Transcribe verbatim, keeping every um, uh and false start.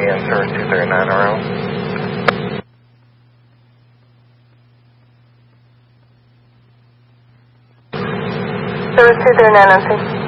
and service two thirty-nine around. Service two thirty-nine, I'm